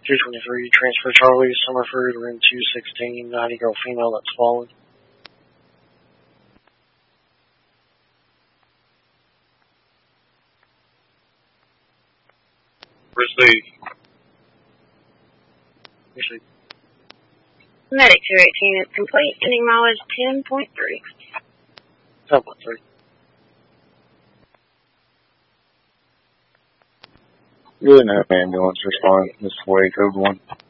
223, transfer Charlie, Summerford, room 216, 90-year-old female that's fallen. Receive. Receive. Medic 218 is complete. Ending mileage 10.3. 10.3. Good enough, ambulance respond. This way, code 1.